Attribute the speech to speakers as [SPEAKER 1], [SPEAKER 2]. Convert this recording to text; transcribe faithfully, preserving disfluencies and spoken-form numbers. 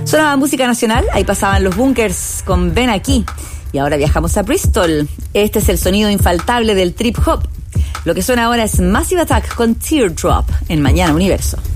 [SPEAKER 1] Sonaba música nacional, ahí pasaban los Bunkers con Ven Aquí. Y ahora viajamos a Bristol. Este es el sonido infaltable del trip hop. Lo que suena ahora es Massive Attack con Teardrop en Mañana Universo.